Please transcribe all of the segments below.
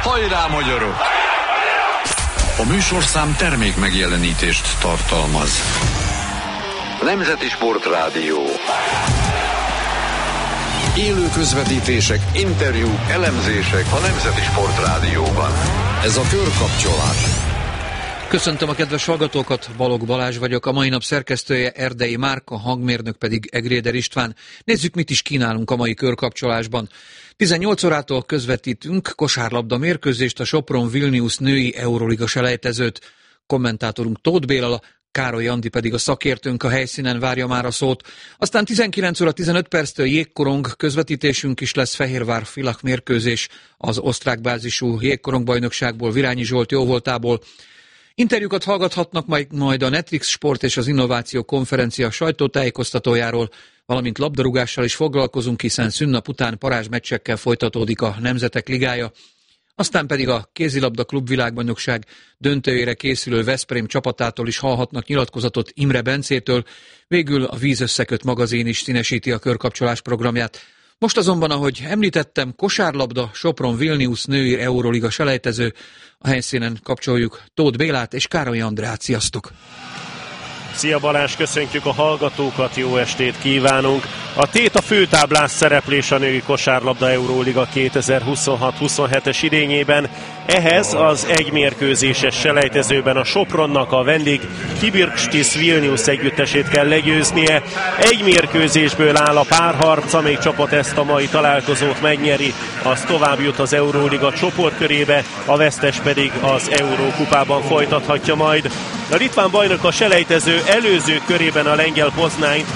Hajrá, magyarok! A műsorszám termék megjelenítést tartalmaz. Nemzeti Sportrádió. Élő közvetítések, interjúk, elemzések a Nemzeti Sportrádióban. Ez a Körkapcsolás. Köszöntöm a kedves hallgatókat, Balogh Balázs vagyok, a mai nap szerkesztője Erdei Márka, hangmérnök pedig Egréder István. Nézzük, mit is kínálunk a mai Körkapcsolásban. 18 órától közvetítünk kosárlabda mérkőzést, a Sopron-Vilnius női Euroliga selejtezőt. Kommentátorunk Tóth Béla, Károly Andi pedig a szakértőnk a helyszínen várja már a szót. Aztán 19 óra 15 perctől jégkorong közvetítésünk is lesz, Fehérvár-Villach mérkőzés az osztrák bázisú jégkorongbajnokságból, Virányi Zsolt jóvoltából. Interjúkat hallgathatnak majd a Netrix Sport és az Innováció Konferencia sajtótájékoztatójáról, valamint labdarúgással is foglalkozunk, hiszen szünnap után parázsmeccsekkel folytatódik a Nemzetek Ligája. Aztán pedig a kézilabda klubvilágbajnokság döntőjére készülő Veszprém csapatától is hallhatnak nyilatkozatot Imre Bencétől, végül a Víz Összeköt magazin is színesíti a Körkapcsolás programját. Most azonban, ahogy említettem, kosárlabda, Sopron-Vilnius női Euroliga selejtező. A helyszínen kapcsoljuk Tóth Bélát és Károly Andrát. Sziasztok! Szia Balázs, köszöntjük a hallgatókat, jó estét kívánunk! A tét a főtáblás szereplés a női kosárlabda Euróliga 2026-27-es idényében. Ehhez az egymérkőzéses selejtezőben a Sopronnak a vendég Kibirkštis Vilnius együttesét kell legyőznie. Egy mérkőzésből áll a párharc, amelyik csapat ezt a mai találkozót megnyeri, az tovább jut az Euróliga csoportkörébe, a vesztes pedig az Eurókupában folytathatja majd. A litván bajnok a selejtező előző körében a lengyel Poznányt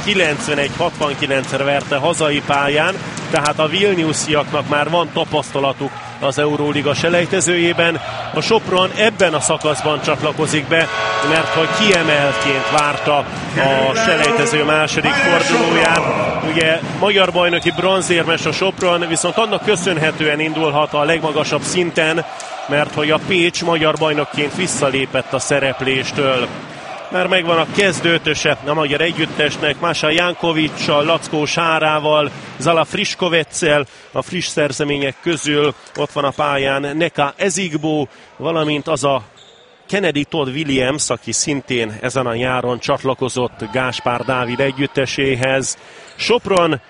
91-69-re verte hazai pályán, tehát a vilniusiaknak már van tapasztalatuk az Euróliga selejtezőjében. A Sopron ebben a szakaszban csatlakozik be, mert hogy kiemeltként várta a selejtező második fordulóját. Ugye magyar bajnoki bronzérmes a Sopron, viszont annak köszönhetően indulhat a legmagasabb szinten, mert hogy a Pécs magyar bajnokként visszalépett a szerepléstől. Már megvan a kezdőtöse a magyar együttesnek, Mása Jankovics-sal, Lackó Sárával, Zala Friskoveccel, a friss szerzemények közül ott van a pályán Neka Ezigbo, valamint az a Kennedy Todd Williams, aki szintén ezen a nyáron csatlakozott Gáspár Dávid együtteséhez. Sopron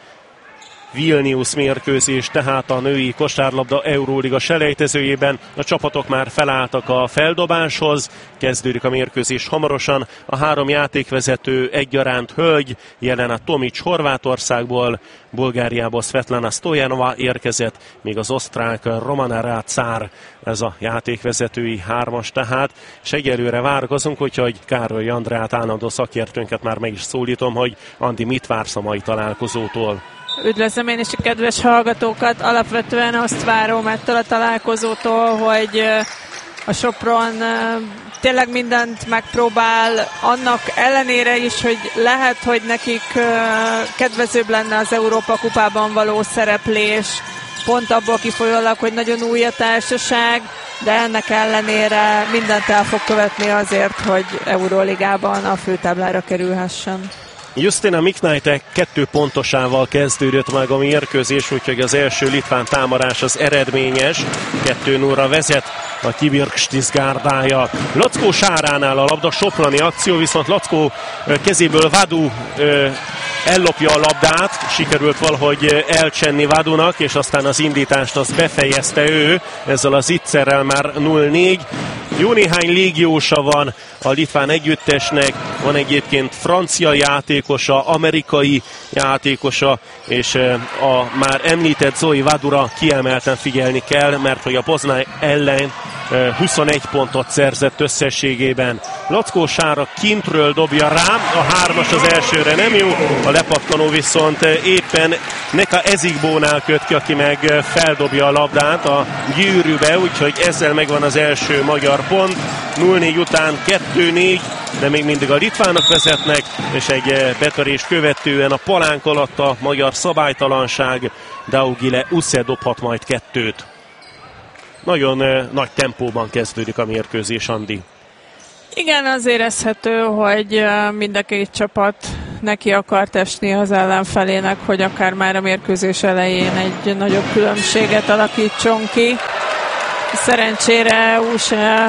Vilnius mérkőzés, tehát a női kosárlabda Euróliga selejtezőjében. A csapatok már felálltak a feldobáshoz, kezdődik a mérkőzés hamarosan. A három játékvezető egyaránt hölgy, Jelena Tomic Horvátországból, Bulgáriából Svetlana Stojanova érkezett, még az osztrák Romana Rácár, ez a játékvezetői hármas tehát, és egyelőre várakozunk, úgyhogy Károly Andrát, állandó szakértőnket már meg is szólítom, hogy Andi, mit vársz a mai találkozótól? Üdvözlöm én is a kedves hallgatókat. Alapvetően azt várom ettől a találkozótól, hogy a Sopron tényleg mindent megpróbál, annak ellenére is, hogy lehet, hogy nekik kedvezőbb lenne az Európa kupában való szereplés, pont abból kifolyólag, hogy nagyon új a társaság, de ennek ellenére mindent el fog követni azért, hogy Euróligában a főtáblára kerülhessen. Justina Miknaite 2 pontosával kezdődött meg a mérkőzés, úgyhogy az első litván támadás az eredményes. 2-0-ra vezet a Kibirkštis gárdája. Lackó Sáránál a labda, soproni akció, viszont Lackó kezéből Vadu ellopja a labdát, sikerült valahogy elcsenni Vadunak, és aztán az indítást az befejezte ő, ezzel az ittszerrel már 0-4. Jó néhány légiósa van a litván együttesnek, van egyébként francia játékosa, amerikai játékosa, és a már említett Zoe Vadura kiemelten figyelni kell, mert hogy a Poznań ellen 21 pontot szerzett összességében. Lackó Sára kintről dobja rá, a 3-as az elsőre nem jó, a lepattanó viszont éppen Neka Ezigbónál köt ki, aki meg feldobja a labdát a gyűrűbe, úgyhogy ezzel megvan az első magyar pont. 0-4 után 2-4, de még mindig a litvánok vezetnek, és egy betörést követően a palánk alatt a magyar szabálytalanság, Daugile Usse dobhat majd 2-t. Nagyon nagy tempóban kezdődik a mérkőzés, Andi. Igen, az érezhető, hogy mind a két csapat neki akart esni az ellenfelének, hogy akár már a mérkőzés elején egy nagyobb különbséget alakítson ki. Szerencsére Úse,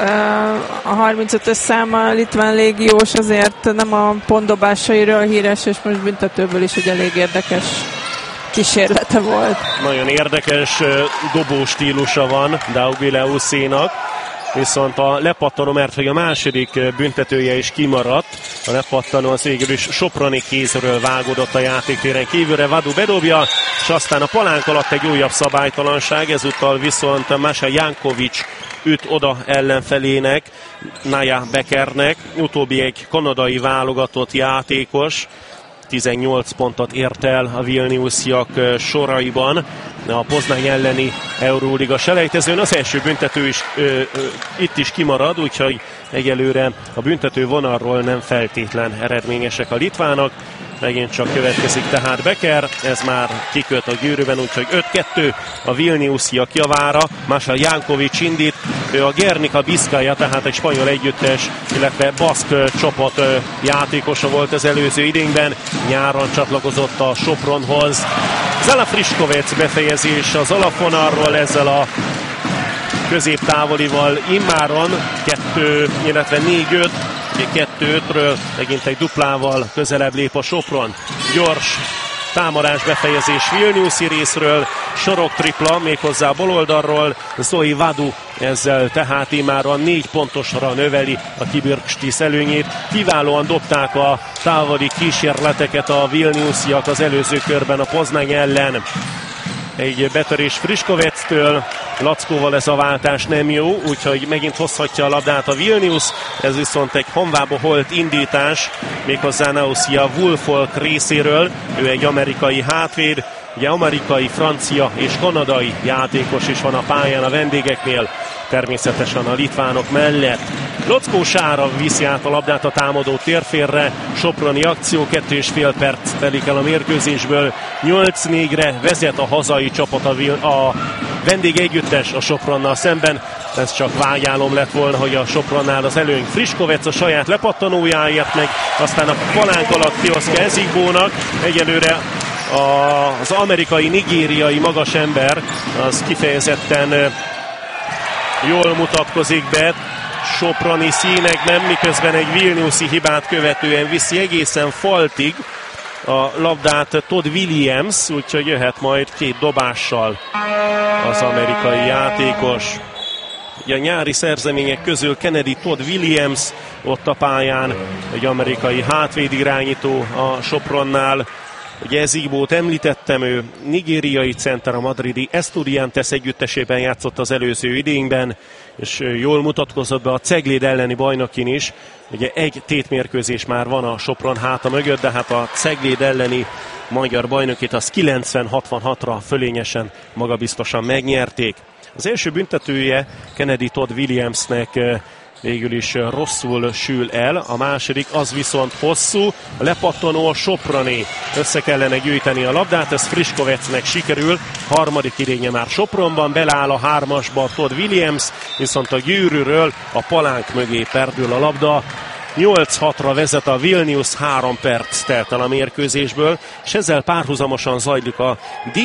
a 35-ös száma litván légiós, azért nem a pontdobásairól híres, és most büntetőből is egy elég érdekes kísérlete volt. Nagyon érdekes dobó stílusa van Daugileuszénak, viszont a lepattanó, mert hogy a második büntetője is kimaradt, a lepattanó az végül is soproni kézről vágódott a játéktéren kívülre, Vadu bedobja, és aztán a palánk alatt egy újabb szabálytalanság, ezúttal viszont Masha Jankovics üt oda ellenfelének, Naya Beckernek, utóbbi egy kanadai válogatott játékos, 18 pontot ért el a vilniusziak soraiban a Poznány elleni Euróliga selejtezőn. Az első büntető is itt is kimarad, úgyhogy egyelőre a büntető vonalról nem feltétlen eredményesek a litvánok. Megint csak következik tehát Becker, ez már kiköt a gyűrűben, úgyhogy 5-2 a vilniusziak javára. Masha Jankovics indít, ő a Gernika Biszkaja, tehát egy spanyol együttes, illetve baszk csapat játékosa volt az előző idényben, nyáron csatlakozott a Sopronhoz. Zala Friškovec befejezés az alapvonalról, ezzel a középtávolival immáron 2, illetve 4-5, 2-5-ről megint egy duplával közelebb lép a Sopron. Gyors támadás befejezés vilniuszi részről, sorok tripla, méghozzá bal oldalról, Zoe Vadu ezzel tehát immáron 4 pontosra növeli a Kibirkštis előnyét. Kiválóan dobták a távoli kísérleteket a vilniusiak az előző körben a Poznány ellen. Egy betörés Friškovectől, Lackóval ez a váltás nem jó, úgyhogy megint hozhatja a labdát a Vilnius, ez viszont egy honvába holt indítás, méghozzá Nausia Wolfolk részéről, ő egy amerikai hátvéd, ugye amerikai, francia és kanadai játékos is van a pályán a vendégeknél, természetesen a litvánok mellett. Lockó Sára viszi át a labdát a támadó térfélre, soproni akció, 2,5 perc telik el a mérkőzésből, 8-4-re vezet a hazai csapat, a vendég együttes a Sopronnal szemben. Ez csak vágyálom lett volna, hogy a Sopronnál az előny. Friškovec a saját lepattanójáért, meg aztán a palánk alatt Tioszka Ezikónak, egyelőre az amerikai-nigériai magas ember az kifejezetten jól mutatkozik be, soproni színekben, miközben egy vilniusi hibát követően viszi egészen faltig a labdát Todd Williams, úgyhogy jöhet majd 2 dobással az amerikai játékos. Ugye a nyári szerzemények közül Kennedy Todd Williams ott a pályán, egy amerikai hátvédirányító a Sopronnál. Ugye Ezikót említettem, ő nigériai center, a madridi Estudiantes együttesében játszott az előző idényben, és jól mutatkozott be a Cegléd elleni bajnokin is. Ugye egy tétmérkőzés már van a Sopron háta mögött, de hát a Cegléd elleni magyar bajnokit az 90-66-ra fölényesen, magabiztosan megnyerték. Az első büntetője Kennedy Todd Williamsnek végül is rosszul sül el, a második az viszont hosszú, a lepattanó a soproni, össze kellene gyűjteni a labdát, ez Friškovecnek sikerül, harmadik irénye már Sopronban, beleáll a 3-asba Todd Williams, viszont a gyűrűről a palánk mögé perdül a labda. 8-6-ra vezet a Vilnius, 3 perc telt el a mérkőzésből, és ezzel párhuzamosan zajlik a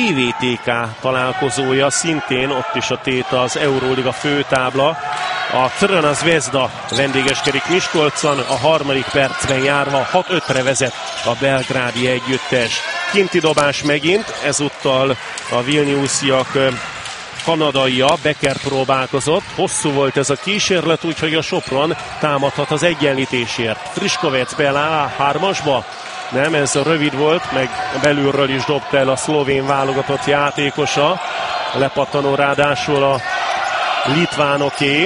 DVTK találkozója, szintén ott is a tét az Euróliga főtábla. A Crvena Zvezda vendégeskedik Miskolcon, a harmadik percben járva 6-5-re vezet a belgrádi együttes. Kinti dobás megint, ezúttal a vilniusiak kanadaia, Becker próbálkozott, hosszú volt ez a kísérlet, úgyhogy a Sopron támadhat az egyenlítésért. Friškovec beáll a 3-asba, nem, ez rövid volt, meg belülről is dobta el a szlovén válogatott játékosa. A lepattanó ráadásul a litvánoké.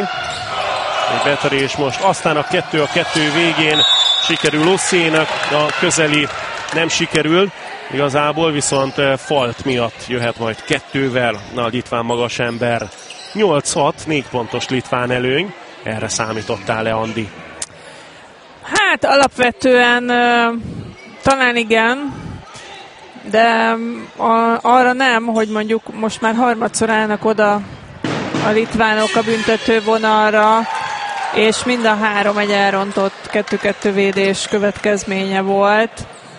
Egy betörés most, aztán a 2-2 végén sikerül Uszénak, a közeli nem sikerül. Igazából viszont falt miatt jöhet majd 2-vel a litván magas ember. 8-6, 4 pontos litván előny. Erre számítottál le, Andi? Hát alapvetően talán igen, de arra nem, hogy mondjuk most már harmadszor állnak oda a litvánok a büntetővonalra, és mind a 3 egy elrontott 2-2 védés következménye volt.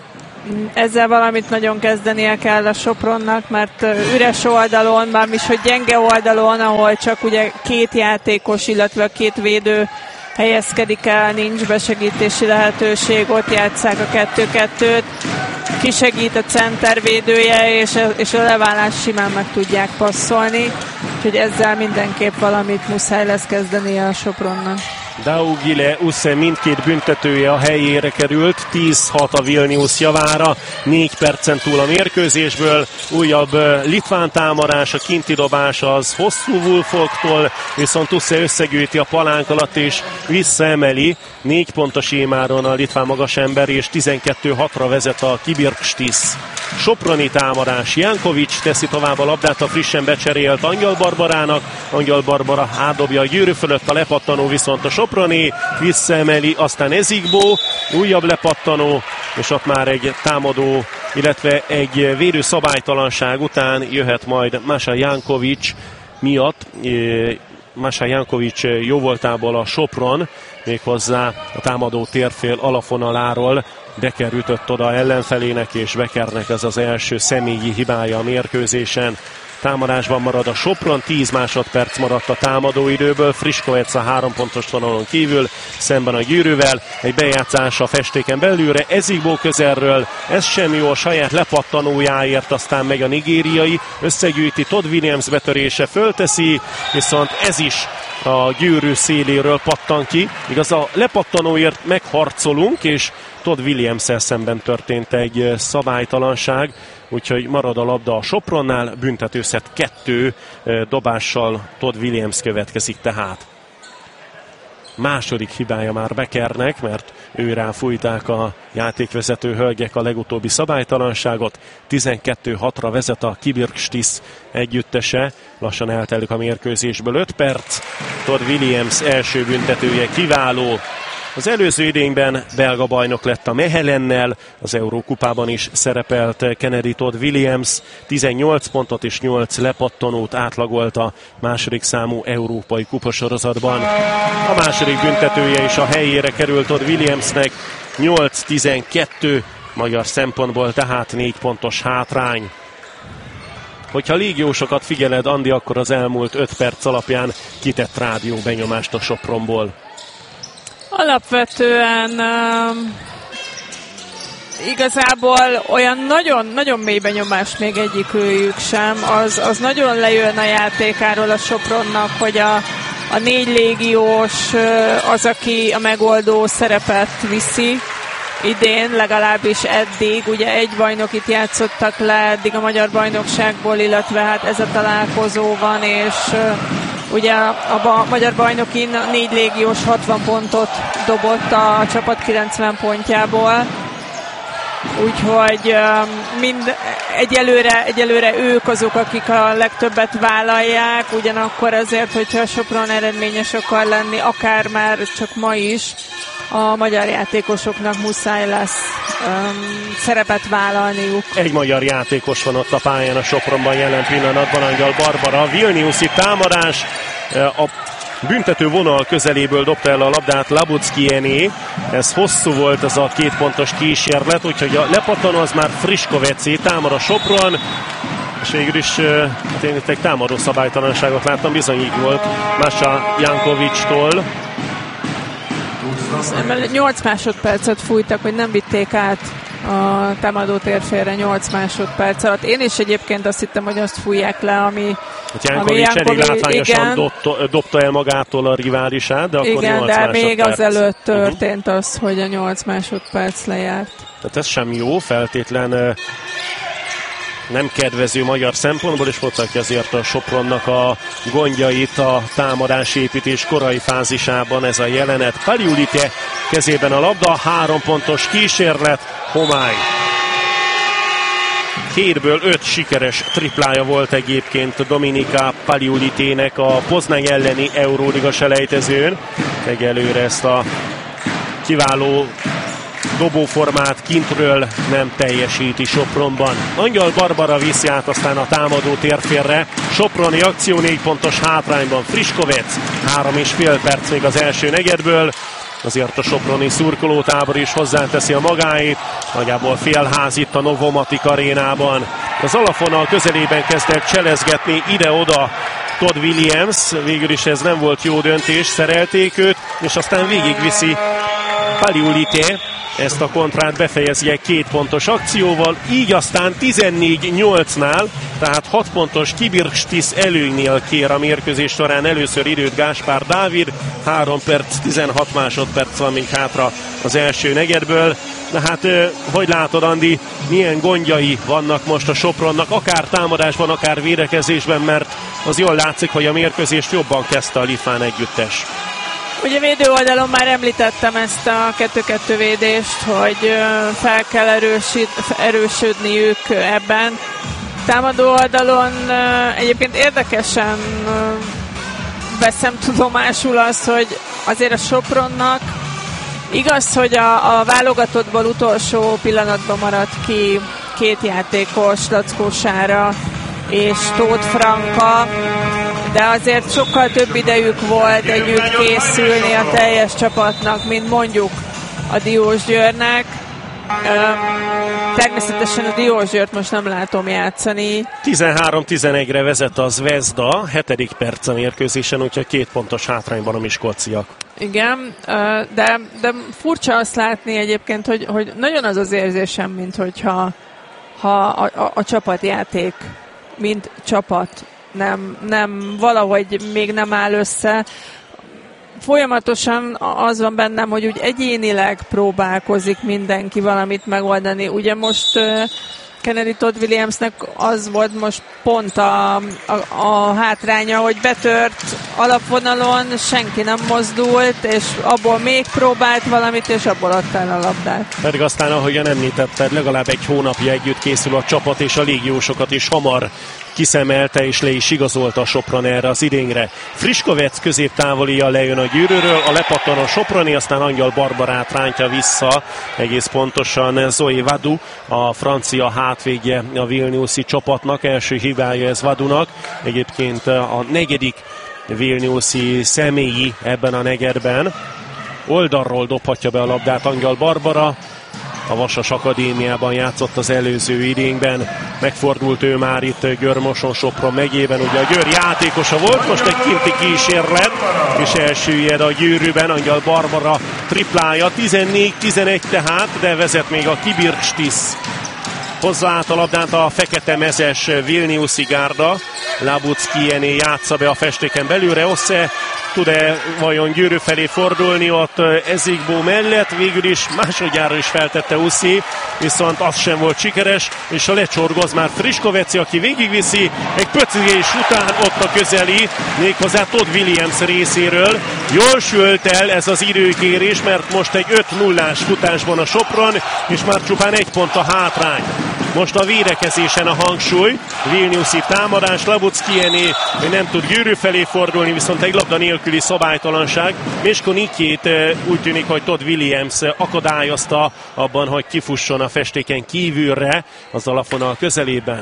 ezzel valamit nagyon kezdenie kell a Sopronnak, mert üres oldalon, mármint hogy gyenge oldalon, ahol csak ugye 2 játékos, illetve a 2 védő helyezkedik el, nincs besegítési lehetőség, ott játsszák a 2-2-t, kisegít a center védője, és a leválás simán meg tudják passzolni, úgyhogy ezzel mindenképp valamit muszáj lesz kezdenie a Sopronnak. Daugile Usse mindkét büntetője a helyére került, 10-6 a Vilnius javára, 4 percen túl a mérkőzésből, újabb litván támadás, a kinti dobás az hosszú Wolfoktól, viszont Usse összegyűjti a palánk alatt és visszaemeli, 4 pontos émáron a litván magasember, és 12-6-ra vezet a Kibirkštis. Soproni támadás, Jankovics teszi tovább a labdát a frissen becserélt Angyal Barbarának, Angyal Barbara átdobja a gyűrű fölött, a lepattanó viszont a Soproni, visszaemeli, aztán Ezikbó, újabb lepattanó, és ott már egy támadó, illetve egy védő szabálytalanság után jöhet majd Masa Jankovics miatt, Masa Jankovics jóvoltából a Sopron, méghozzá a támadó térfél alafonaláról. Becker ütött oda ellenfelének, és Beckernek ez az első személyi hibája a mérkőzésen. Támadásban marad a Sopron, 10 másodperc maradt a támadóidőből, Friškovec a 3 pontos vonalon kívül, szemben a gyűrűvel, egy bejátszás a festéken belülre, Ezikbó közelről, ez sem jó, a saját lepattanójáért, aztán megy a nigériai, összegyűjti, Todd Williams betörése fölteszi, viszont ez is a gyűrű széléről pattan ki, igaz a lepattanóért megharcolunk, és Todd Williams-szel szemben történt egy szabálytalanság, úgyhogy marad a labda a Sopronnál, büntetőszett 2 dobással Todd Williams következik tehát. Második hibája már Beckernek, mert őrá fújták a játékvezető hölgyek a legutóbbi szabálytalanságot. 12-6-ra vezet a Kibirkštis együttese, lassan eltelik a mérkőzésből 5 perc. Todd Williams első büntetője kiváló. Az előző idényben belga bajnok lett a Mechelennel, az Eurókupában is szerepelt Kennedy Todd Williams, 18 pontot és 8 lepattanót átlagolt a második számú európai kupasorozatban. A második büntetője is a helyére került Todd Williamsnek, 8-12 magyar szempontból, tehát 4 pontos hátrány. Hogyha légiósokat figyeled, Andi, akkor az elmúlt 5 perc alapján kitett rádió benyomást a Sopronból? Alapvetően igazából olyan nagyon mély benyomás még egyikőjük sem. Az nagyon lejön a játékáról a Sopronnak, hogy a 4 légiós az, aki a megoldó szerepet viszi. Idén legalábbis eddig, ugye egy bajnokit játszottak le eddig a magyar bajnokságból, illetve hát ez a találkozó van, és ugye a magyar bajnokin 4 légiós 60 pontot dobott a csapat 90 pontjából, úgyhogy egyelőre ők azok, akik a legtöbbet vállalják, ugyanakkor azért, hogyha Sopron eredményes akar lenni, akár már csak ma is, a magyar játékosoknak muszáj lesz szerepet vállalniuk. Egy magyar játékos van ott a pályán a Sopronban jelen pillanatban, Angyal Barbara. Vilniuszi támadás, a büntető vonal közeléből dobta el a labdát Labuckiené. Ez hosszú volt, ez a 2 pontos kísérlet, úgyhogy a lepattanó az már Friškovecé, támad a Sopron, és végül is tényleg támadó szabálytalanságot láttam, bizony így volt Masa Jankovicstól. 8 másodpercet fújtak, hogy nem vitték át a támadó térfélre 8 másodperc alatt. Én is egyébként azt hittem, hogy azt fújják le, ami Jankovics elég látványosan dobta el magától a riválisát, de akkor igen, 8 de másodperc. még azelőtt történt az, hogy a 8 másodperc lejárt. Tehát ez sem jó, feltétlen nem kedvező magyar szempontból, és mutatja azért a Sopronnak a gondjait a támadásépítés korai fázisában ez a jelenet. Paliulite kezében a labda, 3 pontos kísérlet, homály. 7-ből 5 sikeres triplája volt egyébként Dominika Paliulitének a Poznań elleni Euróliga selejtezőn. Egyelőre ezt a kiváló dobóformát kintről nem teljesíti Sopronban. Angyal Barbara viszi át aztán a támadó térfélre. Soproni akció 4 pontos hátrányban. Friškovec, 3,5 perc még az első negyedből. azért a soproni szurkolótábor is hozzáteszi a magáét. Nagyjából félház itt a Novomatic arénában. Az alapvonal közelében kezdett cselezgetni ide-oda Todd Williams, végül is ez nem volt jó döntés, szerelték őt, és aztán végigviszi Paliulite. Ezt a kontrát befejezi egy 2 pontos akcióval, így aztán 14-8-nál, tehát 6 pontos Kibirkstisz előnynél kér a mérkőzés során először időt Gáspár Dávid, 3 perc, 16 másodperc van még hátra az első negyedből. De hát, hogy látod, Andi, milyen gondjai vannak most a Sopronnak, akár támadásban, akár védekezésben, mert az jól látszik, hogy a mérkőzést jobban kezdte a litván együttes. Ugye védő oldalon már említettem ezt a 2-2 védést, hogy fel kell erősödniük ebben. Támadó oldalon egyébként érdekesen veszem tudomásul azt, hogy azért a Sopronnak igaz, hogy a válogatottból utolsó pillanatban maradt ki 2 játékos, Lackó Sára és Tóth Franka, de azért sokkal több idejük volt együtt készülni a teljes csapatnak, mint mondjuk a Diósgyőrnek. Természetesen a Diósgyőrt most nem látom játszani. 13-11-re vezet a Zvezda, 7. perc a mérkőzésen, úgyhogy 2 pontos hátrányban a miskolciak. Igen, de furcsa azt látni egyébként, hogy nagyon az az érzésem, mint hogyha a csapatjáték, mint csapat nem valahogy még nem áll össze. Folyamatosan az van bennem, hogy úgy egyénileg próbálkozik mindenki valamit megoldani. Ugye most Kennedy Todd Williamsnek az volt most pont a hátránya, hogy betört alapvonalon, senki nem mozdult, és abból még próbált valamit, és abból adta el a labdát. Pedig aztán, ahogyan említetted, legalább egy hónapja együtt készül a csapat, és a légiósokat is hamar kiszemelte, és le is igazolta a Sopron erre az idényre. Friškovec középtávolia lejön a Győrről, a lepattan a Soproni, aztán Angyal Barbarát rántja vissza, egész pontosan Zoe Vadu, a francia hátvédje a vilniuszi csapatnak, első hibája ez Vadunak, egyébként a 4. vilniuszi személyi ebben a negyedben. Oldalról dobhatja be a labdát Angyal Barbara, a Vasas Akadémiában játszott az előző idényben, megfordult ő már itt Győr-Moson Sopron megyében, ugye a Győr játékosa volt, most egy kinti kísérlet, és elsüllyed a gyűrűben, Angyal Barbara triplája, 14-11 tehát, de vezet még a Kibirkstisz. Hozza át a labdát a fekete mezes vilniuszi gárda, Labuckiené játsza be a festéken belőle, Osse tud-e vajon Győrű felé fordulni ott Ezikbó mellett, végül is másodjára is feltette Uszi, viszont az sem volt sikeres, és a lecsorgoz már Friškoveci, aki végigviszi, egy pöcigés után ott a közeli, méghozzá Todd Williams részéről. Jól sült el ez az időkérés, mert most egy 5-0-ás futásban a Sopron, és már csupán 1 pont a hátrány. Most a védekezésen a hangsúly, vilniuszi támadás, Labuckiené nem tud Győrű felé fordulni, viszont egy labda nélküli szabálytalanság. Miško Nikét úgy tűnik, hogy Todd Williams akadályozta abban, hogy kifusson a festéken kívülre az alapvonal közelében.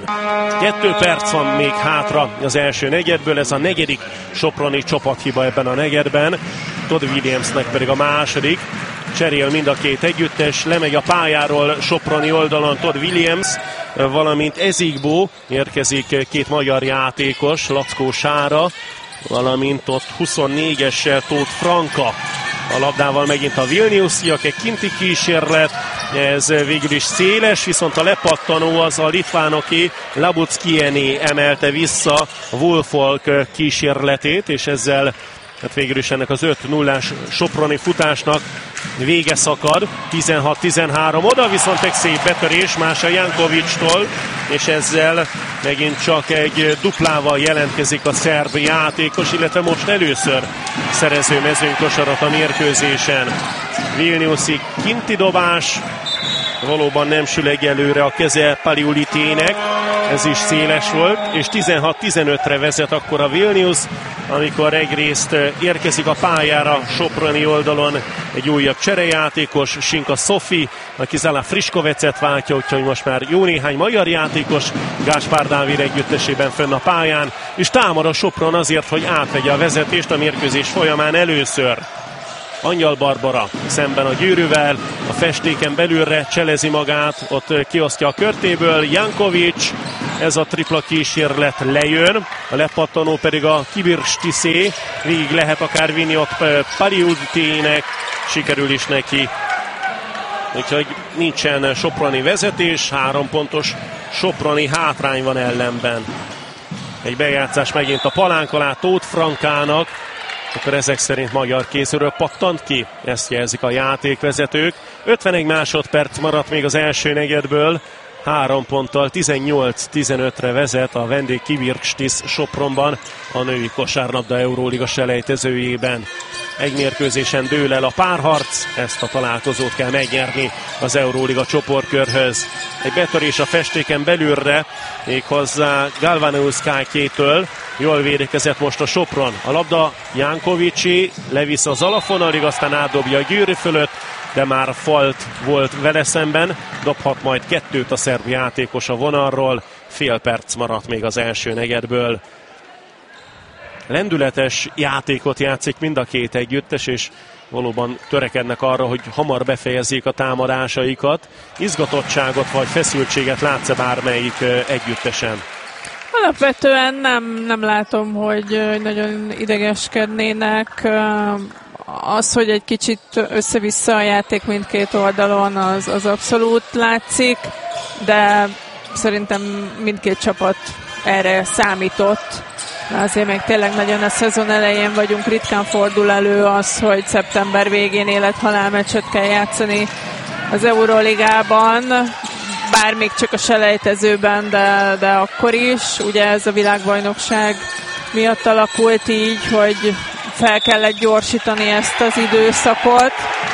2 perc van még hátra az első negyedből, ez a 4. soproni csapathiba ebben a negyedben, Todd Williamsnek pedig a második. Cserél mind a 2 együttes, lemegy a pályáról soproni oldalon Todd Williams, valamint Ezikbó, érkezik 2 magyar játékos, Lackó Sára, valamint ott 24-essel Tóth Franka. A labdával megint a vilniusiak, egy kinti kísérlet, ez végül is széles, viszont a lepattanó az a litvánoké, Labuckiené emelte vissza Wolfolk kísérletét, és ezzel hát végül is ennek az 5-0-ás soproni futásnak vége szakad. 16-13 oda, viszont egy szép betörés Mása Jankovicstól, és ezzel megint csak egy duplával jelentkezik a szerb játékos, illetve most először szerező mezőnykosarat a mérkőzésen. Vilniuszi kinti dobás, valóban nem sül egyelőre a keze Paliulitének, ez is széles volt, és 16-15-re vezet akkor a Vilnius, amikor egyrészt érkezik a pályára soproni oldalon egy újabb cserejátékos, Sinka Sofi, aki Zala Friškovecet váltja, úgyhogy most már jó néhány magyar játékos Gáspár Dávid együttesében fönn a pályán, és támad a Sopron azért, hogy átvegye a vezetést a mérkőzés folyamán először. Angyal Barbara szemben a gyűrűvel, a festéken belülre cselezi magát, ott kiosztja a körtéből, Jankovics, ez a tripla kísérlet lejön, a lepattanó pedig a Kibirstiszé, végig lehet akár vinni ott Paliuditének, sikerül is neki. Úgyhogy nincsen soproni vezetés, 3 pontos soproni hátrány van ellenben. Egy bejátszás megint a palánk alá Tóth Frankának, akkor ezek szerint magyar kézről pattant ki, ezt jelzik a játékvezetők. 51 másodperc maradt még az első negyedből, 3 ponttal 18-15-re vezet a vendég Kibirstisz Sopronban a női kosárlabda Euróliga selejtezőjében. Egy mérkőzésen dől el a párharc, ezt a találkozót kell megnyerni az Euróliga csoportkörhöz. Egy betörés a festéken belülre, méghozzá Galvaneuszkájkétől. Jól védekezett most a Sopron. A labda Jankovicsi, levisz az alafonalig, aztán átdobja a gyűrű fölött, de már falt volt vele szemben. Dobhat majd 2 a szerb játékos a vonalról. Fél perc maradt még az első negyedből. Lendületes játékot játszik mind a két együttes, és valóban törekednek arra, hogy hamar befejezzék a támadásaikat. Izgatottságot vagy feszültséget látsz-e bármelyik együttesen? Alapvetően nem látom, hogy nagyon idegeskednének. Az, hogy egy kicsit össze-vissza a játék mindkét oldalon, az abszolút látszik, de szerintem mindkét csapat erre számított. Azért még tényleg nagyon a szezon elején vagyunk, ritkán fordul elő az, hogy szeptember végén élet-halál meccset kell játszani az Euróligában, bár még csak a selejtezőben, de akkor is. Ugye ez a világbajnokság miatt alakult így, hogy fel kellett gyorsítani ezt az időszakot.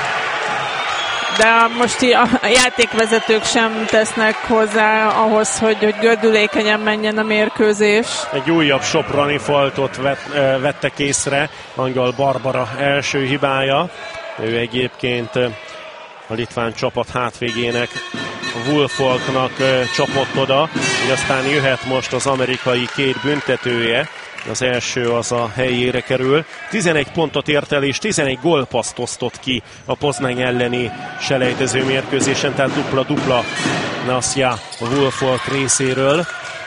De most a játékvezetők sem tesznek hozzá ahhoz, hogy gördülékenyen menjen a mérkőzés. Egy újabb soproni faltot vettek észre, Angyal Barbara első hibája. Ő egyébként a litván csapat hátvégének, Wolfolknak csapott oda, így aztán jöhet most az amerikai 2 büntetője. Az első az a helyére kerül. 11 pontot ért el, és 11 gólpasszt osztott ki a Poznań elleni selejtező mérkőzésen, tehát dupla-dupla Nasja a Wolfolk részéről.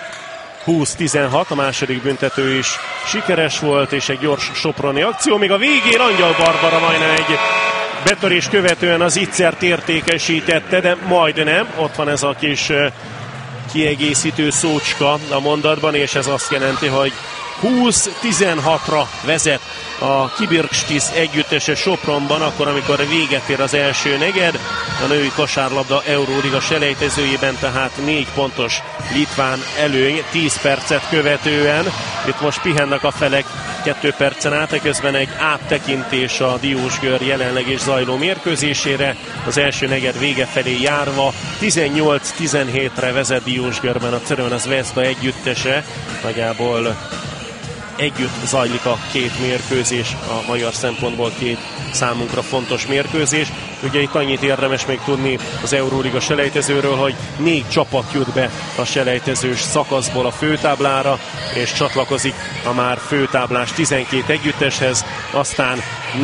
20-16, a második büntető is sikeres volt, és egy gyors soproni akció. Még a végén Angyal Barbara majdnem egy betörés követően az ittszert értékesítette, de majdnem. Ott van ez a kis kiegészítő szócska a mondatban, és ez azt jelenti, hogy 20-16-ra vezet a Kibirstisz együttese Sopronban, akkor amikor véget ér az első negyed, a női kosárlabda Euróliga selejtezőjében, tehát 4 pontos litván előny 10 percet követően. Itt most pihennek a felek 2 percen át, közben egy áttekintés a Diósgör jelenleg is zajló mérkőzésére. Az első negyed vége felé járva 18-17-re vezet Diósgörben a Crvena Zvezda együttese. Nagyjából együtt zajlik a 2 mérkőzés, a magyar szempontból 2 számunkra fontos mérkőzés. Ugye itt annyit érdemes még tudni az Euróliga selejtezőről, hogy 4 csapat jut be a selejtezős szakaszból a főtáblára, és csatlakozik a már főtáblás 12 együtteshez, aztán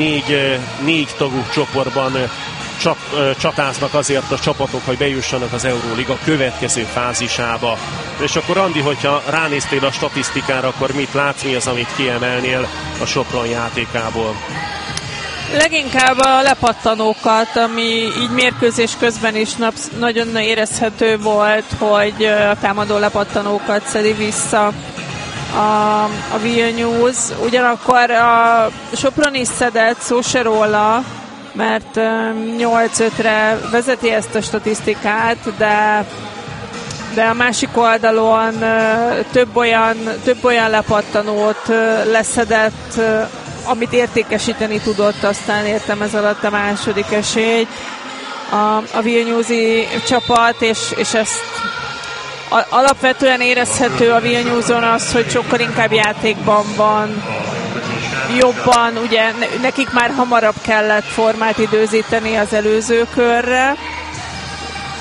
4 tagú csoportban csatáznak azért a csapatok, hogy bejussanak az Euróliga következő fázisába. És akkor Andi, hogyha ránéztél a statisztikára, akkor mit látsz, mi az, amit kiemelnél a Sopron játékából? Leginkább a lepattanókat, ami így mérkőzés közben is nagyon érezhető volt, hogy a támadó lepattanókat szedi vissza a Vilnius. Ugyanakkor a Sopron is szedett, szó se róla, mert 8-5-re vezeti ezt a statisztikát, de a másik oldalon több olyan lepattanót leszedett, amit értékesíteni tudott, aztán értem ez alatt a második esélyt a Vilniusi csapat, és ezt alapvetően érezhető a Vilniuson az, hogy sokkal inkább játékban van, jobban, ugye nekik már hamarabb kellett formát időzíteni az előző körre,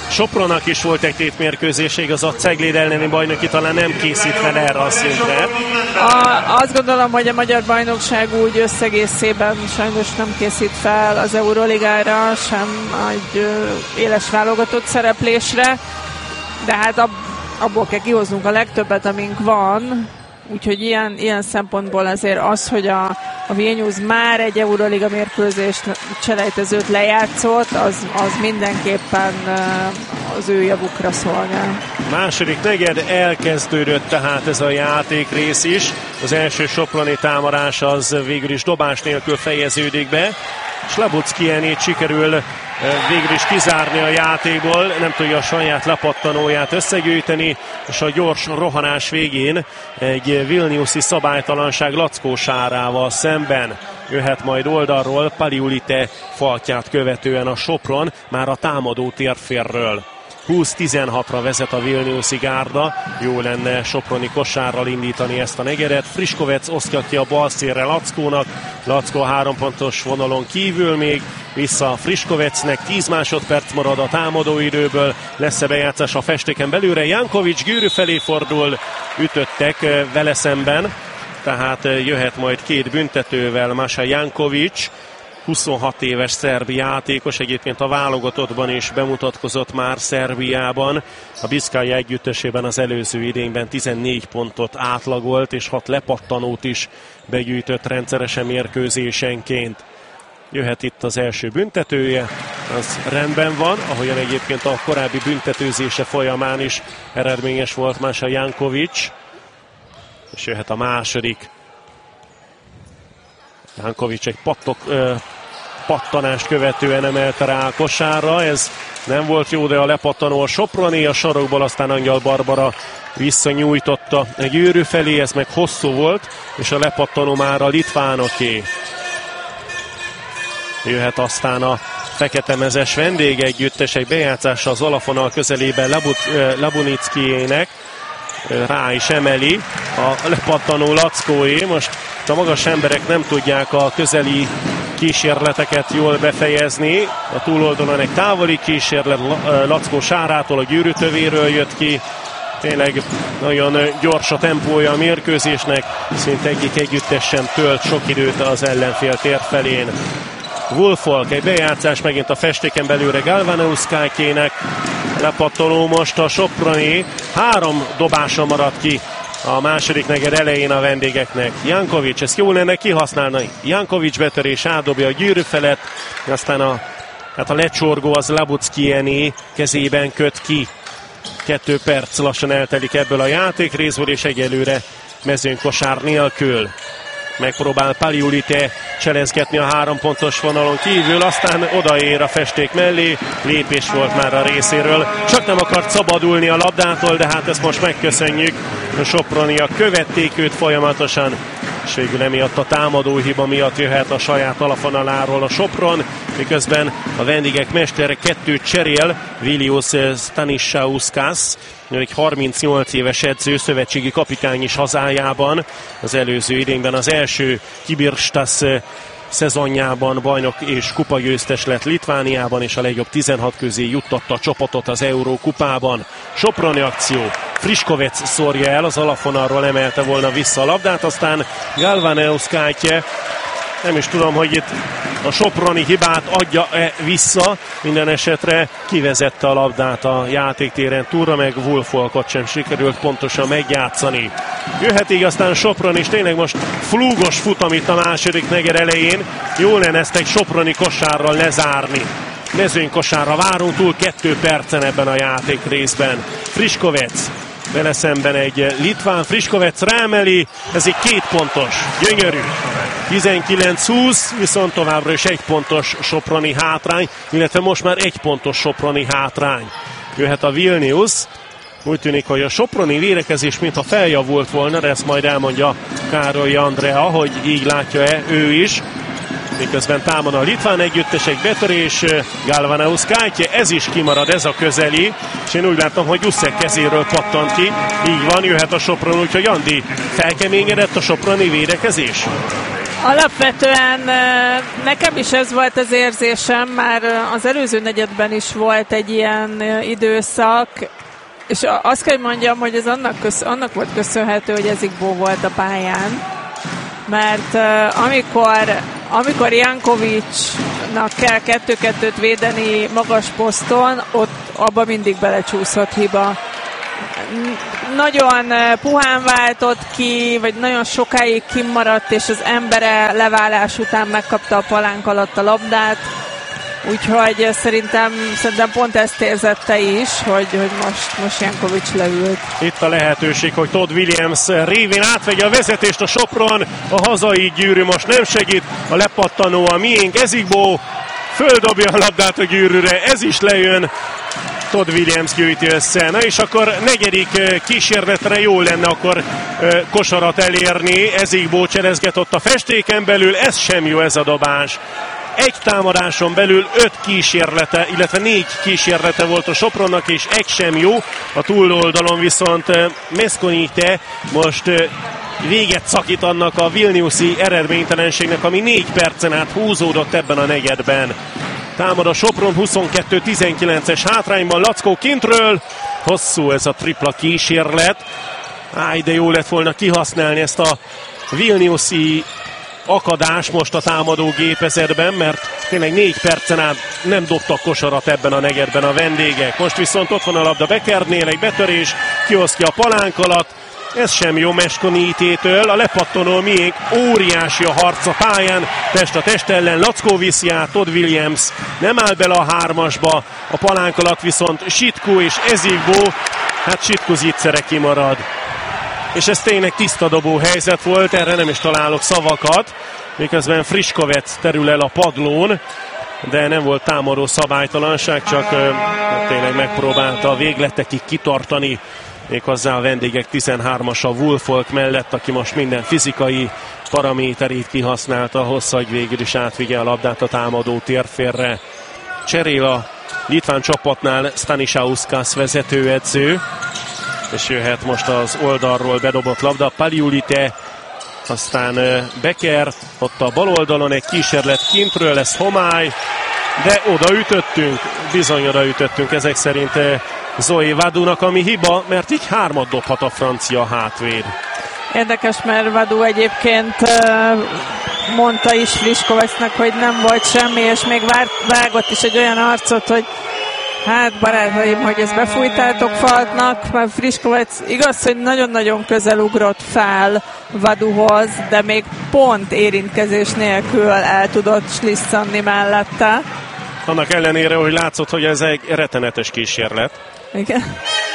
Sopronnak is volt egy tétmérkőzése, igaz, a Cegléd elleni bajnoki talán nem készít fel erre a szintre. Azt gondolom, hogy a magyar bajnokság úgy összegészében sajnos nem készít fel az Euroligára, sem egy éles válogatott szereplésre, de hát abból kell kihoznunk a legtöbbet, amink van, úgyhogy ilyen szempontból azért az, hogy a Vilnius már egy Euroliga mérkőzést, selejtezőt lejátszott, az mindenképpen az ő javukra szolgál. Második negyed elkezdődött tehát ez a játékrész is. Az első soproni támadás az végül is dobás nélkül fejeződik be. Slabuckienét sikerül végül is kizárni a játékból, nem tudja a saját lepattanóját összegyűjteni, és a gyors rohanás végén egy vilniuszi szabálytalanság Lackó Sárával szemben. Jöhet majd oldalról Paliulite faltját követően a Sopron, már a támadó térférről. 20-16-ra vezet a vilniuszi gárda, jó lenne soproni kosárral indítani ezt a negyedet. Friškovec osztja ki a bal szélre Lackónak, Lackó 3 pontos vonalon kívül még, vissza Friškovecnek, 10 másodperc marad a támadóidőből, lesz-e bejátszás a festéken belőle, Jankovics Győrű felé fordul, ütöttek vele szemben, tehát jöhet majd 2 büntetővel Masa Jankovics, 26 éves szerb játékos, egyébként a válogatottban is bemutatkozott már Szerbiában. A Biszkája együttesében az előző idényben 14 pontot átlagolt, és 6 lepattanót is begyűjtött rendszeresen mérkőzésenként. Jöhet itt az első büntetője, az rendben van, ahogyan egyébként a korábbi büntetőzése folyamán is eredményes volt Masa Jankovics. És jöhet a második. Jankovics egy pattanást követően emelte rá a kosárra, ez nem volt jó, de a lepattanó a soproni, a sarokból aztán Angyal Barbara visszanyújtotta a Győrű felé, ez meg hosszú volt, és a lepattanó már a litvánoké. Jöhet aztán a feketemezes vendégegyüttes, egy bejátszása az alafonal közelében Labunickiének, rá is emeli a lepattanó Lackóé. Most a magas emberek nem tudják a közeli kísérleteket jól befejezni. A túloldalon egy távoli kísérlet Lackó Sárától, a gyűrűtövéről jött ki. Tényleg nagyon gyors a tempója a mérkőzésnek, szinte egyik együttes sem tölt sok időt az ellenfél tér felén. Wolfolk, egy bejátszás megint a festéken belőle Galvaneuszkájkének. Lepattanó most a soproni, 3 dobása maradt ki a második negyed elején a vendégeknek. Jankovics, ezt jó lenne kihasználni. Jankovics betörés, átdobja a Győrű felett, aztán a lecsorgó az Labuckiéné kezében köt ki. 2 perc lassan eltelik ebből a játékrészből, és egyelőre mezőnykosár nélkül. Megpróbál Paliulite cselezgetni a 3 pontos vonalon kívül, aztán odaér a festék mellé, lépés volt már a részéről. Csak nem akart szabadulni a labdától, de hát ezt most megköszönjük. A soproniak követték őt folyamatosan, és végül emiatt a támadóhiba miatt jöhet a saját alafonaláról a Sopron, miközben a vendégek mestere 2 cserél, Vilius Stanishauskas, egy 38 éves edző, szövetségi kapitány is hazájában. Az előző idényben az első Kibirstas szezonjában bajnok és kupagyőztes lett Litvániában, és a legjobb 16 közé juttatta a csapatot az Eurókupában. Soproni akció. Friškovec szórja el, az alafonalról emelte volna vissza a labdát, aztán Galvaneuszkájtje, nem is tudom, hogy itt a soproni hibát adja-e vissza, minden esetre kivezette a labdát a játéktéren túlra, meg Wolfolkot sem sikerült pontosan megjátszani. Jöhet így aztán Sopron is, tényleg most flúgos futam itt a második negyed elején, jó lenne ezt egy soproni kosárral lezárni. Mezőnykosárra várunk, túl 2 percen ebben a játékrészben. Friškovec, vele szemben egy litván, Friškovec rámeli, ez egy 2 pontos, gyönyörű. 19-20, viszont továbbra is 1 pontos soproni hátrány, illetve most már 1 pontos soproni hátrány. Jöhet a Vilnius, úgy tűnik, hogy a soproni védekezés mintha feljavult volna, de ezt majd elmondja Károly Andrea, hogy így látja-e ő is. Miközben támad a litván együttes, egy betörés, Galvaneuszkájtje, ez is kimarad, ez a közeli, és én úgy látom, hogy Jusszek kezéről pattant ki, így van, jöhet a Sopron, úgyhogy Andi, felkeményedett a soproni védekezés? Alapvetően nekem is ez volt az érzésem, már az előző negyedben is volt egy ilyen időszak, és azt kell mondjam, hogy ez annak volt köszönhető, hogy Ezikbó volt a pályán, mert amikor Jankovicsnak kell 2-2-t védeni magas poszton, ott abba mindig belecsúszott hiba. Nagyon puhán váltott ki, vagy nagyon sokáig kimaradt, és az embere leválás után megkapta a palánk alatt a labdát. Úgyhogy szerintem pont ezt érzette is, hogy most Jankovics leült. Itt a lehetőség, hogy Todd Williams révén átvegye a vezetést a Sopron. A hazai gyűrű most nem segít, a lepattanó a miénk. Ezikbó földobja a labdát a gyűrűre, ez is lejön. Todd Williams gyűjti össze. Na és akkor negyedik kísérletre jó lenne akkor kosarat elérni. Ezikbó cselezget ott a festéken belül, ez sem jó ez a dobás. Egy támadáson belül 5 kísérlete, illetve 4 kísérlete volt a Sopronnak, és egy sem jó. A túloldalon viszont Mesconite most véget szakít annak a vilniuszi eredménytelenségnek, ami 4 percen át húzódott ebben a negyedben. Támad a Sopron 22-19-es hátrányban, Lackó kintről. Hosszú ez a tripla kísérlet. De jó lett volna kihasználni ezt a vilniuszi akadás most a támadó gépezetben, mert tényleg 4 percen át nem dobtak kosarat ebben a negyedben a vendégek. Most viszont ott van a labda Bekernél, egy betörés, kiosztja a palánk alatt. Ez sem jó Mesconite-től, a lepattanó miénk, óriási a harc a pályán, test a test ellen, Lackó viszi át, Todd Williams nem áll bele a 3-asba, a palánk alatt viszont Sitku és Ezikbó, hát Sitku zicsere kimarad. És ez tényleg tiszta dobó helyzet volt, erre nem is találok szavakat, miközben Friškovec terül el a padlón, de nem volt támadó szabálytalanság, csak tényleg megpróbálta a végletekig kitartani, méghozzá a vendégek 13-as a Wolfolk mellett, aki most minden fizikai paraméterét kihasználta ahhoz, hogy végül is átvigye a labdát a támadó térfélre. Cserél a litván csapatnál Stanišauskas vezetőedző, és jöhet most az oldalról bedobott labda, Paliulite, aztán Becker, ott a bal oldalon egy kísérlet kintről, lesz homály, de odaütöttünk, bizony odaütöttünk ezek szerint Zoe Vadunak, ami hiba, mert így 3-at dobhat a francia hátvéd. Érdekes, mert Vadu egyébként mondta is Friškovecnek, hogy nem volt semmi, és még vágott is egy olyan arcot, hogy hát barátaim, hogy ezt befújtátok faltnak, mert Friškovec igaz, hogy nagyon-nagyon közel ugrott fel Vaduhoz, de még pont érintkezés nélkül el tudott slisszanni mellette. Annak ellenére, hogy látszott, hogy ez egy rettenetes kísérlet. Igen.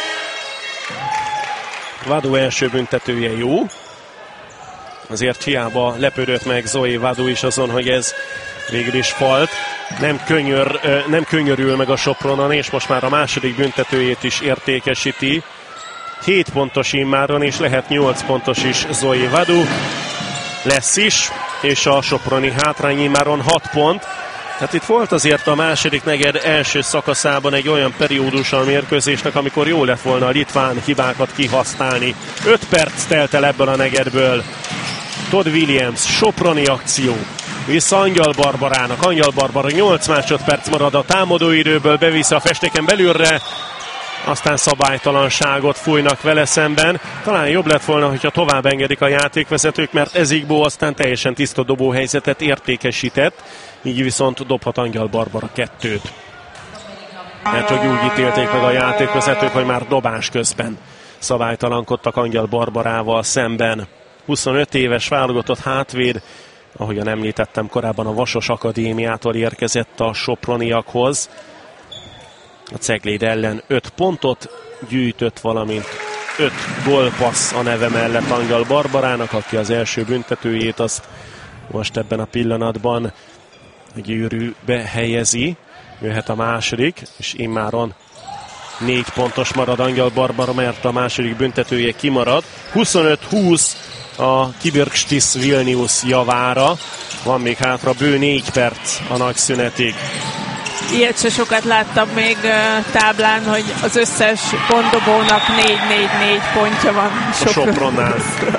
Vadu első büntetője jó. Azért hiába lepődött meg Zoe Vadu is azon, hogy ez végül is falt. Nem könyörül meg a Sopronon, és most már a második büntetőjét is értékesíti. 7 pontos immáron, és lehet 8 pontos is Zoe Vadu. Lesz is, és a soproni hátrány immáron 6 pont. Hát itt volt azért a második negyed első szakaszában egy olyan periódus a mérkőzésnek, amikor jó lett volna a litván hibákat kihasználni. 5 perc telt el ebből a negyedből. Todd Williams, soproni akció. Vissza Angyal Barbarának. Angyal Barbara 8 másodperc marad a támadóidőből, beviszi a festéken belülre. Aztán szabálytalanságot fújnak vele szemben. Talán jobb lett volna, hogyha tovább engedik a játékvezetők, mert Ezikbó aztán teljesen tiszta dobóhelyzetet értékesített. Így viszont dobhat Angyal Barbara 2-t. Mert hogy úgy ítélték meg a játékvezetők, hogy már dobás közben szabálytalankodtak Angyal Barbarával szemben. 25 éves válogatott hátvéd, ahogyan említettem korábban, a Vasos Akadémiától érkezett a soproniakhoz. A Cegléd ellen 5 pontot gyűjtött, valamint 5 gólpassz a neve mellett Angyal Barbarának, aki az első büntetőjét azt most ebben a pillanatban a gyűrűbe helyezi. Jöhet a második, és immáron 4 pontos marad Angyal Barbara, mert a második büntetője kimarad. 25-20 a Kibirkštis Vilnius javára. Van még hátra bő 4 perc a nagy szünetig. Ilyet se sokat láttam még táblán, hogy az összes pontdobónak 4-4-4 pontja van a Sopronnál.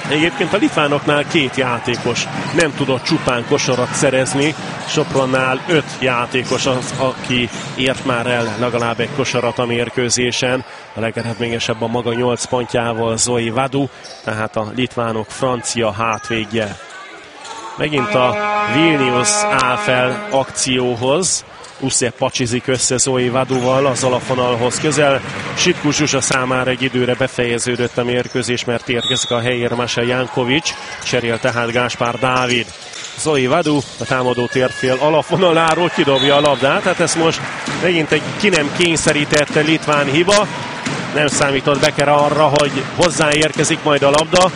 Egyébként a litvánoknál 2 játékos nem tudott csupán kosarat szerezni, Sopronnál 5 játékos az, aki ért már el legalább egy kosarat a mérkőzésen. A legeredményesebb a maga 8 pontjával Zoe Vadu, tehát a litvánok francia hátvédje. Megint a Vilnius áll fel akcióhoz. Uszé pacsizik össze Zoe Vaduval az alafonalhoz közel. Sitku Zsuzsa számára egy időre befejeződött a mérkőzés, mert érkezik a helyére Masa Jankovics, cserél tehát Gáspár Dávid. Zoe Vadu a támadó térfél alafonaláról kidobja a labdát, tehát ez most megint egy ki nem kényszerített litván hiba. Nem számított Becker arra, hogy hozzáérkezik majd a labda.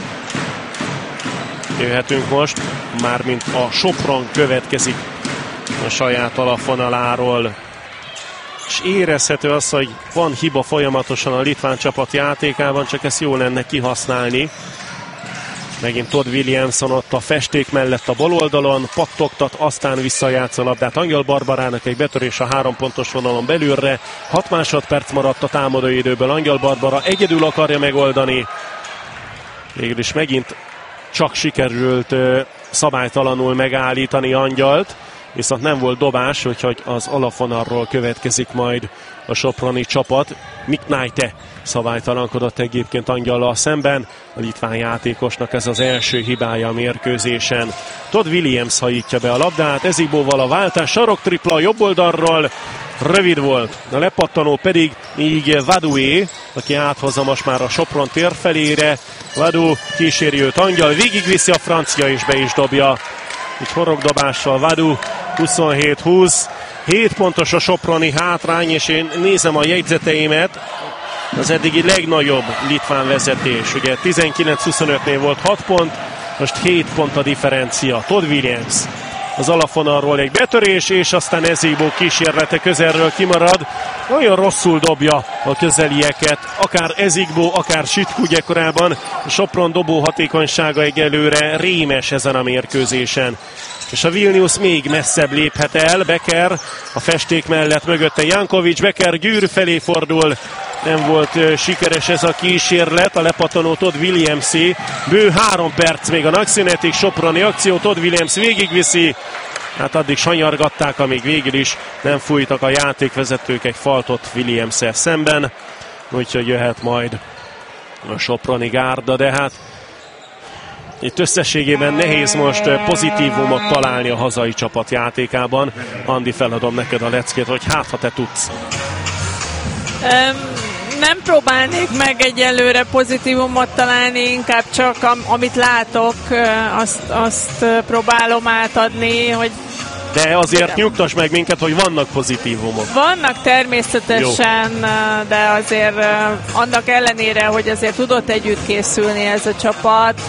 Jöhetünk most, mármint a Sopron következik a saját alafonaláról. És érezhető az, hogy van hiba folyamatosan a litván csapat játékában, csak ezt jó lenne kihasználni. Megint Todd Williamson ott a festék mellett a bal oldalon, pattogtat, aztán visszajátsz a labdát Angyal Barbarának, egy betörés a 3 pontos vonalon belülre. 6 másodperc maradt a támadói időből, Angyal Barbara egyedül akarja megoldani. Végül is megint csak sikerült szabálytalanul megállítani Angyalt, viszont nem volt dobás, úgyhogy az alafonalról következik majd a soproni csapat. Miknájte szabálytalankodott egyébként Angyallal szemben. A litván játékosnak ez az első hibája a mérkőzésen. Todd Williams hajítja be a labdát, Ezibóval a váltás, saroktripla a jobb oldalról. Rövid volt, a lepattanó pedig így Vadué, aki áthozza most már a Sopron térfelére. Vadu kíséri őt Angyal, végigviszi a francia és be is dobja. Így horogdobással Vadu 27-20. 7 pontos a soproni hátrány, és én nézem a jegyzeteimet. Az eddigi legnagyobb litván vezetés. Ugye 19-25-nél volt 6 pont, most 7 pont a differencia. Todd Williams az alafonalról egy betörés, és aztán Ezibó kísérlete közelről kimarad. Nagyon rosszul dobja a közelieket, akár Ezibó, akár Sitku gyakorában. A Sopron dobó hatékonysága egyelőre rémes ezen a mérkőzésen. És a Vilnius még messzebb léphet el. Becker a festék mellett mögötte Jankovics, Becker gyűrű felé fordul. Nem volt sikeres ez a kísérlet, a lepattanó Todd Williamsé. Bő 3 perc még a nagyszünetig, soproni akció, Todd Williams végigviszi. Hát addig sanyargatták, amíg végül is nem fújtak a játékvezetők egy faltot Williams-el szemben. Úgyhogy jöhet majd a soproni gárda, de hát itt összességében nehéz most pozitívumot találni a hazai csapat játékában. Andi, feladom neked a leckét, hogy hát ha te tudsz. Nem próbálnék meg egyelőre pozitívumot találni, inkább csak amit látok, azt próbálom átadni, hogy... De azért nyugtass meg minket, hogy vannak pozitívumok. Vannak természetesen, jó. De azért annak ellenére, hogy azért tudott együtt készülni ez a csapat,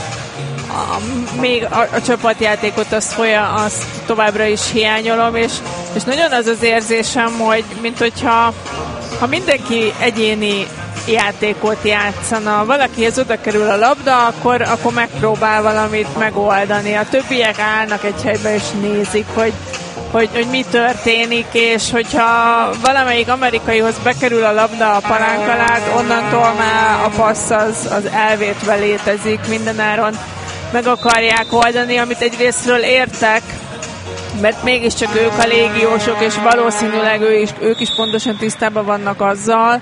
még a csapatjátékot azt továbbra is hiányolom, és nagyon az az érzésem, hogy minthogyha mindenki egyéni játékot játszana, valakihez oda kerül a labda, akkor megpróbál valamit megoldani. A többiek állnak egy helyben és nézik, hogy mi történik, és hogyha valamelyik amerikaihoz bekerül a labda a palánk alá, onnantól már a passz az elvétve létezik, mindenáron meg akarják oldani, amit egyrésztről értek, mert mégiscsak ők a légiósok, és valószínűleg ők is pontosan tisztában vannak azzal,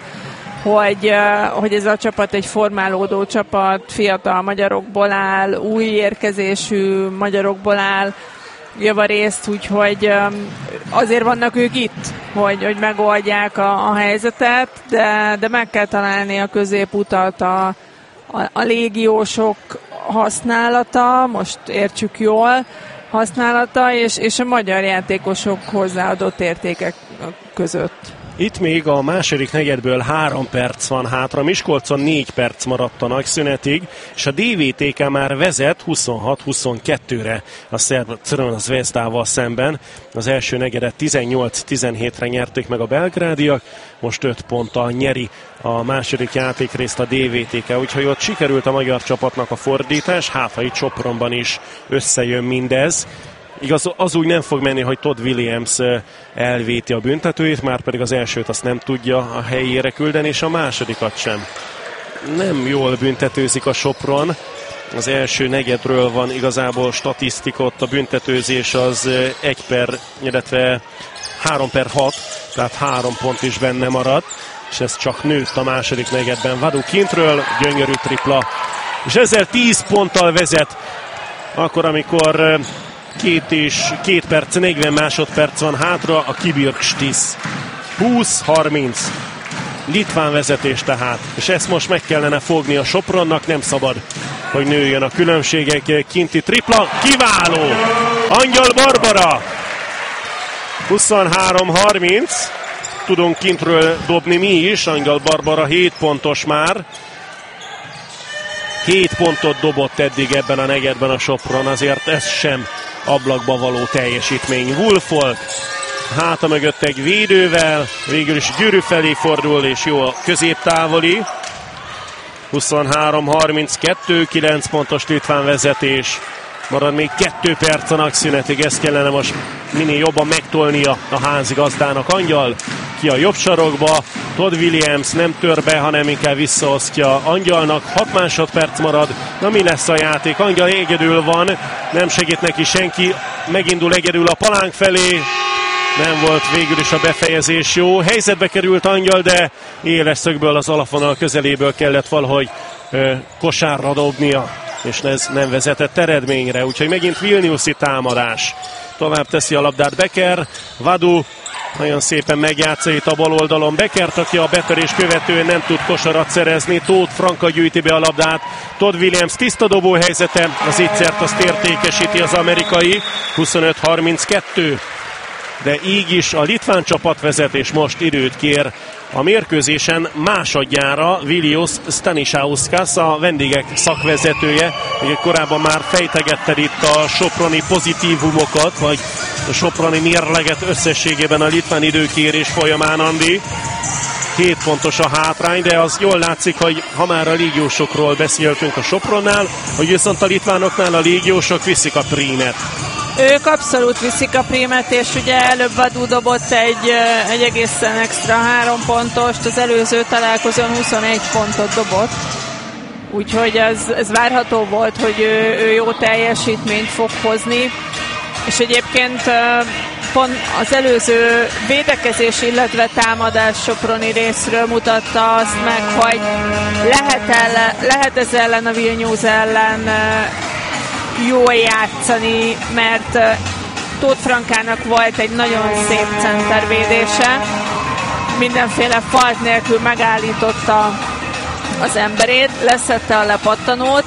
hogy ez a csapat egy formálódó csapat, fiatal magyarokból áll, új érkezésű magyarokból áll javarészt, úgyhogy azért vannak ők itt, hogy megoldják a helyzetet, de meg kell találni a középutat, a légiósok használata, most értsük jól, használata, és a magyar játékosok hozzáadott értékek között. Itt még a második negyedből 3 perc van hátra, Miskolcon 4 perc maradt a nagyszünetig, és a DVTK már vezet 26-22-re a szerb Crvena Zvezdával szemben. Az első negyedet 18-17-re nyerték meg a belgrádiak, most 5 ponttal nyeri a második játékrészt a DVTK, úgyhogy ott sikerült a magyar csapatnak a fordítás, hát ha itt Sopronban is összejön mindez. Igaz, az úgy nem fog menni, hogy Todd Williams elvéti a büntetőjét, már pedig az elsőt azt nem tudja a helyére küldeni, és a másodikat sem. Nem jól büntetőzik a Sopron. Az első negyedről van igazából statisztika, ott a büntetőzés az illetve 3/6, tehát 3 pont is benne maradt, és ez csak nőtt a második negyedben. Vadu kintről, gyönyörű tripla, és ezzel 10 ponttal vezet, akkor amikor 2 perc, 40 másodperc van hátra, a Kibirkštis. 20-30. Litván vezetés tehát, és ezt most meg kellene fogni a Sopronnak, nem szabad, hogy nőjön a különbségek. Kinti tripla, kiváló! Angyal Barbara! 23-30. Tudunk kintről dobni mi is, Angyal Barbara 7 pontos már. 7 pontot dobott eddig ebben a negyedben a Sopron, azért ez sem ablakba való teljesítmény. Wolfolk háta mögött egy védővel, végül is Győrű felé fordul, és jó a középtávoli. 23-32, 9 pontos litván vezetés. Marad még 2 perc a nagyszünetig, ezt kellene most minél jobban megtolnia a házigazdának. Angyal ki a jobb sarokba, Todd Williams nem tör be, hanem inkább visszaosztja Angyalnak. 6 másodperc marad, na mi lesz a játék? Angyal egyedül van, nem segít neki senki, megindul egyedül a palánk felé. Nem volt végül is a befejezés jó. Helyzetbe került Angyal, de éles szögből az alapvonal közeléből kellett valahogy kosárra dobnia, és ez nem vezetett eredményre. Úgyhogy megint Vilniuszi támadás. Tovább teszi a labdát Becker. Vadu nagyon szépen megjátsza itt a bal oldalon Beckert, aki a betörés követően nem tud kosarat szerezni. Tóth Franka gyűjti be a labdát. Todd Williams tiszta dobó helyzete. Az ígyszert azt értékesíti az amerikai. 25-32. De így is a litván csapat vezet, és most időt kér a mérkőzésen másodjára Vilius Stanišauskas, a vendégek szakvezetője. Ugye korábban már fejtegetted itt a soproni pozitívumokat, vagy a soproni mérleget összességében a litván időkérés folyamán, Andi. 7 pontos a hátrány, de az jól látszik, hogy ha már a légiósokról beszéltünk a Sopronnál, hogy viszont a litvánoknál a légiósok viszik a prímet. Ők abszolút viszik a prímet, és ugye előbb Vadu dobott egy egészen extra 3 pontost, az előző találkozón 21 pontot dobott. Úgyhogy ez várható volt, hogy ő jó teljesítményt fog hozni. És egyébként pont az előző védekezés, illetve támadás soproni részről mutatta azt meg, hogy lehet ez ellen a Vilnius ellen jól játszani, mert Tóth Frankának volt egy nagyon szép centervédése, mindenféle falt nélkül megállította az emberét, leszette a lepattanót,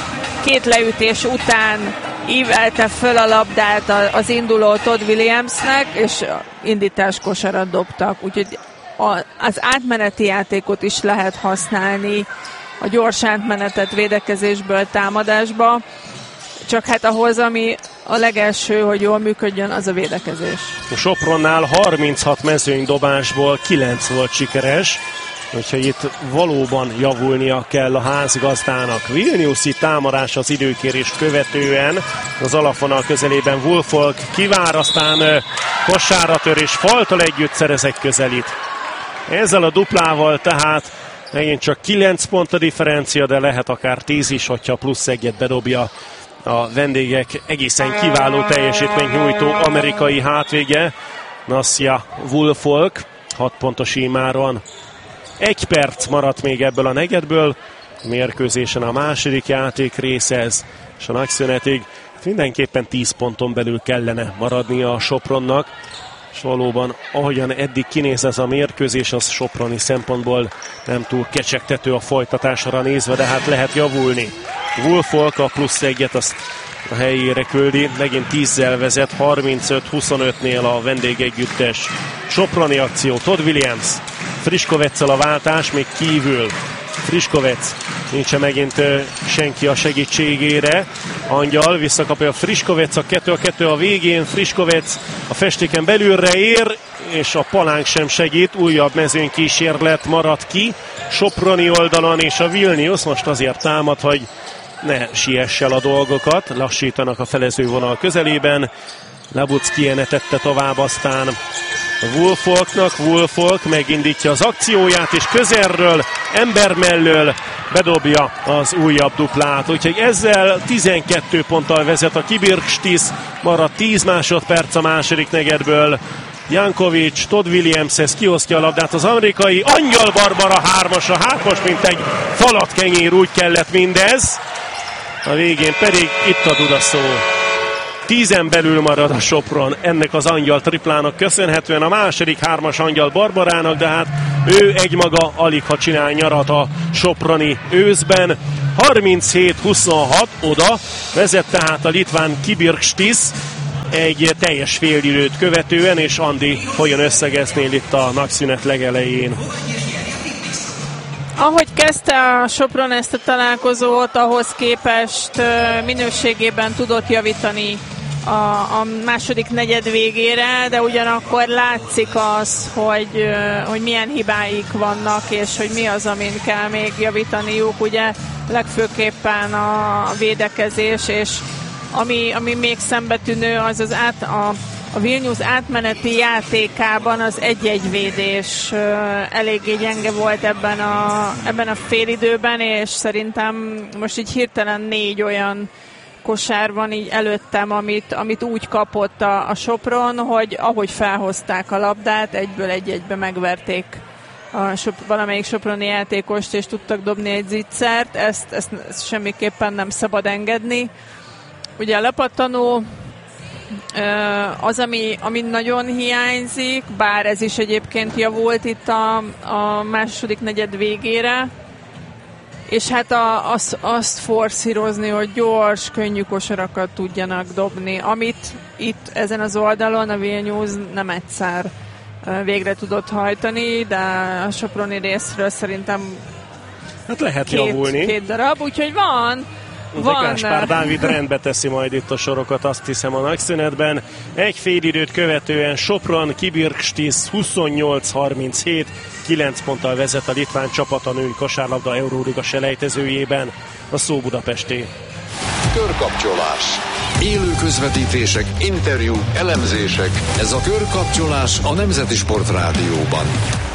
2 leütés után ívelte föl a labdát az induló Todd Williamsnek, és indítás kosarat dobtak, úgyhogy az átmeneti játékot is lehet használni, a gyors átmenetet védekezésből támadásba, csak hát ahhoz, ami a legelső, hogy jól működjön, az a védekezés. A Sopronnál 36 mezőnydobásból 9 volt sikeres, úgyhogy itt valóban javulnia kell a házigazdának. Vilniuszi támadás az időkérést követően, az alapvonal közelében Wolfolk kivár, aztán kosárra tör és falttal együtt szerezek közelít. Ezzel a duplával tehát megint csak 9 pont a differencia, de lehet akár 10 is, hogyha plusz egyet bedobja a vendégek egészen kiváló teljesítményt nyújtó amerikai hátvége, Nasja Wolfolk, 6 pontos ímáron. 1 perc maradt még ebből a negyedből, a mérkőzésen a második játék része ez, és a nagyszünetig mindenképpen 10 ponton belül kellene maradnia a Sopronnak, és valóban ahogyan eddig kinéz ez a mérkőzés, az soproni szempontból nem túl kecsegtető a folytatásra nézve, de hát lehet javulni. Wolfolk a plusz 1-et azt a helyére küldi, megint 10-zel vezet, 35-25-nél a vendégegyüttes. Soproni akció, Todd Williams, Friškoveccel a váltás, még kívül. Friškovec, nincsen megint senki a segítségére. Angyal visszakapja Friškovec, a 2-2 a végén, Friškovec a festéken belülre ér, és a palánk sem segít, újabb mezőnykísérlet marad ki soproni oldalon, és a Vilnius most azért támad, hogy ne siess el a dolgokat, lassítanak a felezővonal közelében. Labuckien tette tovább, aztán Wolfolk megindítja az akcióját, és közelről, ember mellől bedobja az újabb duplát. Úgyhogy ezzel 12 ponttal vezet a Kibirkstisz, marad 10 másodperc a második negyedből. Jankovics, Todd Williams kiosztja a labdát, az amerikai Angyal Barbara 3-asra, hát most mint egy falatkenyér, úgy kellett mindez. A végén pedig itt a dudaszó. 10-en belül marad a Sopron ennek az Angyal triplának köszönhetően, a második 3-as Angyal Barbarának, de hát ő egymaga aligha csinál nyarat a soproni őszben. 37-26 oda vezet tehát a litván Kibirkstisz egy teljes félidőt követően, és Andi, hogyan összegeznél itt a nagyszünet legelején? Ahogy kezdte a Sopron ezt a találkozót, ahhoz képest minőségében tudott javítani a második negyed végére, de ugyanakkor látszik az, hogy milyen hibáik vannak, és hogy mi az, amin kell még javítaniuk. Ugye legfőképpen a védekezés, és ami még szembetűnő, az a Vilnius átmeneti játékában az egy-egy védés eléggé gyenge volt ebben a félidőben, és szerintem most így hirtelen 4 olyan kosár van így előttem, amit úgy kapott a Sopron, hogy ahogy felhozták a labdát, egyből egy-egybe megverték valamelyik soproni játékost, és tudtak dobni egy zicsert. Ezt semmiképpen nem szabad engedni. Ugye a lepattanó az, ami nagyon hiányzik, bár ez is egyébként javult itt a második negyed végére, és hát azt forszírozni, hogy gyors, könnyű kosarakat tudjanak dobni, amit itt ezen az oldalon a Vilnius nem egyszer végre tudott hajtani, de a soproni részről szerintem hát lehet javulni. 2 darab, úgyhogy van. Gáspár Dávid rendbe teszi majd itt a sorokat, azt hiszem, a nagyszünetben. Egy félidőt követően Sopron Kibirkstisz 28-37, 9 ponttal vezet a litván csapat a női kosárlabda Euróliga selejtezőjében. A szó Budapesté. Körkapcsolás. Élő közvetítések, interjú, elemzések. Ez a Körkapcsolás a Nemzeti Sport Rádióban.